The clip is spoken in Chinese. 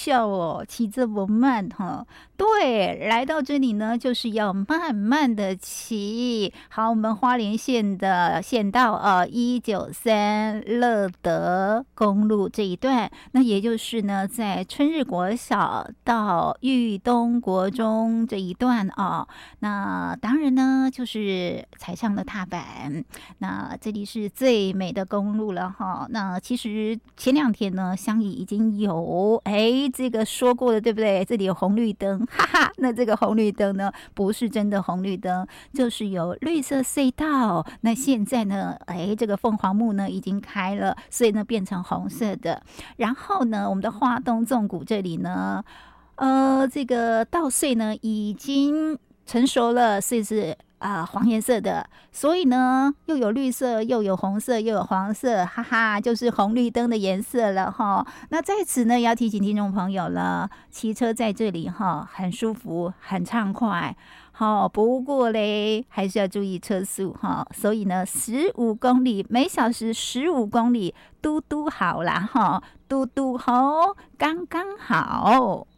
笑哦，骑这么慢哈。对，来到这里呢，就是要慢慢的骑。好，我们花莲县的县道193乐德公路这一段，那也就是呢，在春日国小到裕东国中这一段哦。那当然呢，就是踩上了踏板。那这里是最美的公路了哈。那其实前2天呢，乡里已经有这个说过了，对不对？这里有红绿灯。哈哈，那这个红绿灯呢，不是真的红绿灯，就是有绿色隧道。那现在呢，这个凤凰木呢已经开了，所以呢变成红色的。然后呢，我们的花东纵谷这里呢，这个稻穗呢已经成熟了，所以是黄颜色的，所以呢又有绿色，又有红色，又有黄色，哈哈，就是红绿灯的颜色了哈。那在此呢，也要提醒听众朋友了，骑车在这里哈，很舒服，很畅快。好，不过嘞，还是要注意车速哈。所以呢，15公里每小时，15公里，嘟嘟好啦哈，嘟嘟好，刚刚好。